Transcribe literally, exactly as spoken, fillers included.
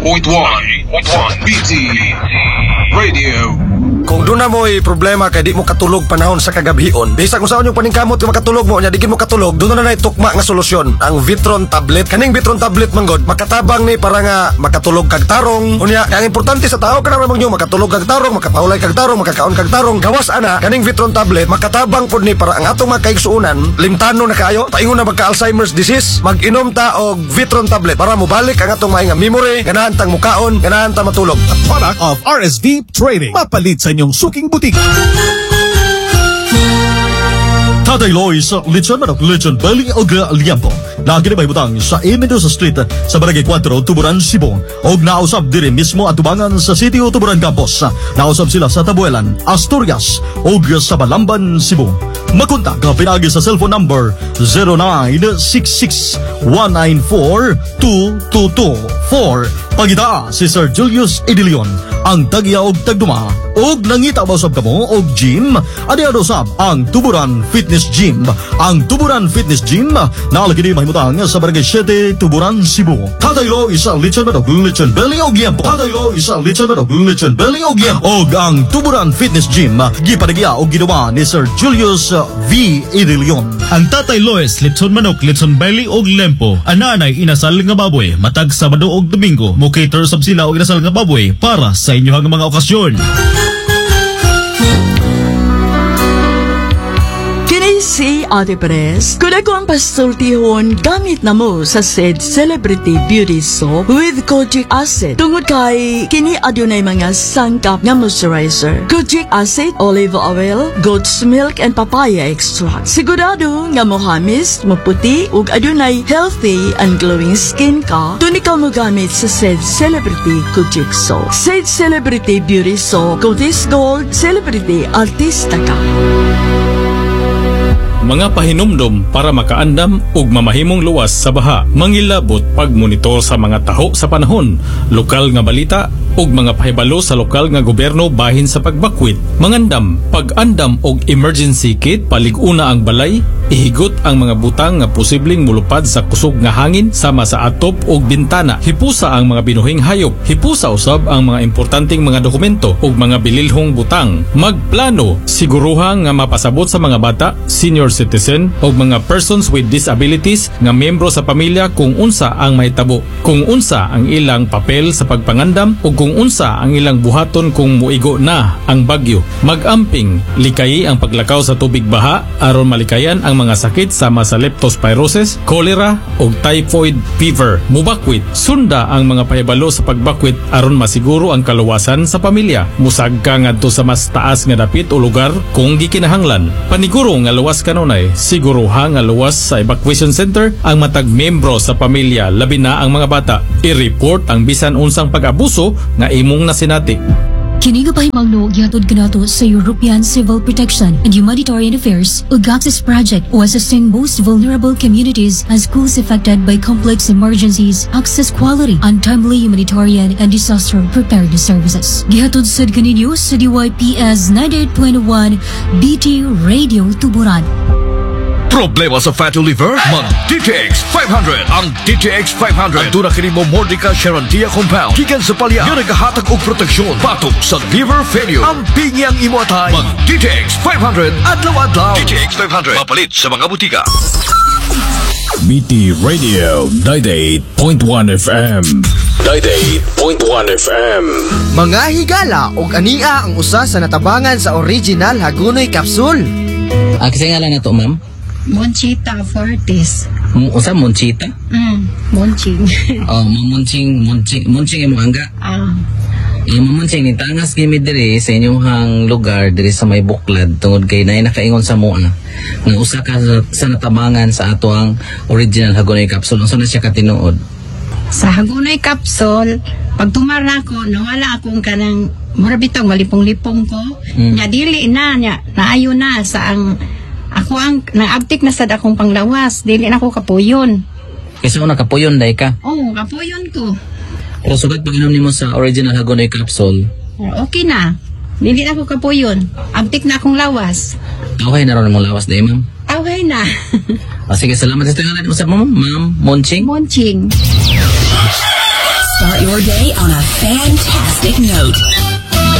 point one B T Radio. Kung doon na mo'y problema kay di mo katulog panahon sa kagabion, bisag kung saan yung paningkamot yung makatulog mo, nya di mo katulog, doon na na tukma nga solusyon, ang Vitron tablet. Kaning Vitron tablet manggod, makatabang ni para nga makatulog kag tarong. Unya, ang importante sa tao kana man nyo makatulog kag tarong, makapahulay kag tarong, makakaon kag tarong. Gawas ana, kaning Vitron tablet makatabang pud ni para ang atong mga kaigsuonan limtano na kayo, paingon na magka Alzheimer's disease, mag-inom ta og Vitron tablet para mobalik ang atong mga memory, ganahan tang mukaon, ganahan ta matulog. A product of R S V Trading. Mapalit sa inyong suking butik. Tatay Lois, Lechon Manok, Lechon Belly o Liampo. Lagi na may butang sa Mendoza Street sa Barangay four, Tuburan, Cebu. Og nausab diri mismo at tubangan sa City o Tuburan Campus. Nausab sila sa Tabuelan, Asturias og sa Balamban, Cebu. Makontak ka pinagi sa cellphone number zero nine six six one nine four two two two four. Pagita si Sir Julius Edilion, ang tagya og tagduma og nangita ba usab kamo og gym, adi usab ang Tuburan Fitness Gym. Ang Tuburan Fitness Gym nalagi ni mahimutang sa Barangay seven, Tuburan, Cebu. Tatay Lo isa Lechon Manok, Lechon Belly og Liampo. Tatay Lo isa Lechon Manok, Lechon Belly og Liampo. Og ang Tuburan Fitness Gym gipanagya og ginawa ni Sir Julius V. Edilion. Ang Tatay Lois, Lechon Manok, Lechon Belly og Lempo, ananay inasal nga baboy matag Sabado og Domingo. Mo cater sab sila og inasal nga baboy para sa inyong mga okasyon. Si Ate Pres, kung ako ang pasultihon, gamit na mo sa said Celebrity Beauty Soap with Kojic Acid. Tungod kay, kini adunay mga sangkap nga moisturizer. Kojic Acid, olive oil, goat's milk, and papaya extract. Sigurado nga mohamis, maputi, ug adunay healthy and glowing skin ka, dun ikaw mo gamit sa said Celebrity Kojic Soap. Said Celebrity Beauty Soap, Cotis Gold, Celebrity Artista ka. Mga pahinumdom para makaandam ug mamahimong luwas sa baha, mangilabot pagmonitor sa mga taho sa panahon, lokal nga balita ug mga pahibalo sa lokal nga gobyerno bahin sa pagbakwit, mangandam, pag-andam og emergency kit, palig-una ang balay, ihigot ang mga butang nga posibleng mulupad sa kusog nga hangin sama sa atop ug bintana, hipusa ang mga binuhing hayop, hipusa usab ang mga importanteng mga dokumento ug mga bililhong butang, magplano, siguruha nga mapasabot sa mga bata, senior citizen ug mga persons with disabilities nga miyembro sa pamilya kung unsa ang mahitabo, kung unsa ang ilang papel sa pagpangandam ug kung unsa ang ilang buhaton kung muigo na ang bagyo. Mag-amping, likayi ang paglakaw sa tubig baha aron malikayan ang mga sakit sama sa leptospirosis, cholera ug typhoid fever. Mubakwit, sunda ang mga pahibalo sa pagbakwit aron masiguro ang kaluwasan sa pamilya. Musagka ngadto sa mas taas nga dapit o lugar kung gikinahanglan. Paniguro nga luwas kanunay, siguruha nga luwas sa evacuation center ang matag membro sa pamilya, labi na ang mga bata. I-report ang bisan unsang pag-abuso nga imong nasinati. Kini nga pahimangno gihatod kanato sa European Civil Protection and Humanitarian Affairs ug Access Project o assisting most vulnerable communities as schools affected by complex emergencies, access quality, and timely humanitarian and disaster preparedness services. Gihatod sad kaninyo sa D Y P S ninety-eight point one B T Radio Tuburan. Problema sa fatty liver? Mag-D T X five hundred. Ang D T X five hundred ang tunang kini mo Mordica Sharantia compound gikan sa palya nga nagahatag og proteksyon batok sa liver failure. Ang pinyang imo atay. Mag-D T X five hundred adlaw-adlaw. D T X five hundred mapalit sa mga butika. B T Radio ninety-eight point one F M. ninety-eight point one F M. Mga higala og ania ang usa sa natabangan sa original Hagunoy Capsule. Ah, kasi ngalan na to, ma'am? Monchita Fortis. M- usa Monchita? Mm, Monching. Oh, Monching, Monching, Monching imo angga. Ah. Imo Monching ni tangas gimi diri sa inyong lugar diri sa may Buklad tungod kay naay nakaingon sa mua nga usa ka sa, sa natabangan sa ato ang original Hagunoy Capsule. Unsa na siya katinuod? Sa Hagunoy Capsule, pag tumara ko, nawala akong kanang mura bitong malipong-lipong ko. Hmm. Nya dili na nya naayo na sa ang ako ang naabtik na sad akong panglawas, dili na ako kapuyon. Kasi una kapuyon day ka? Oo, oh, kapuyon ko. Pero sugat pag inom nimo sa original Hagunoy Capsule, okay na. Dili na ako kapuyon. Abtik na akong lawas. Okay na ron mong lawas day, ma'am? Okay na. O sige, salamat sa tingalan mo sa ma'am, ma'am Monching. Monching. Start your your day on a fantastic